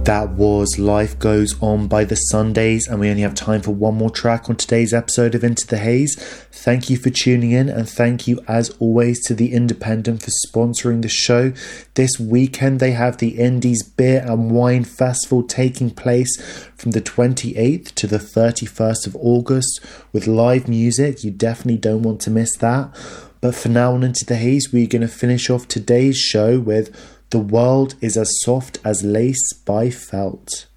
That was Life Goes On by The Sundays, and we only have time for one more track on today's episode of Into the Haze. Thank you for tuning in, and thank you as always to The Independent for sponsoring the show. This weekend they have the Indies Beer and Wine Festival taking place from the 28th to the 31st of August with live music. You definitely don't want to miss that. But for now on Into the Haze, we're going to finish off today's show with The World is as Soft as Lace by Felt.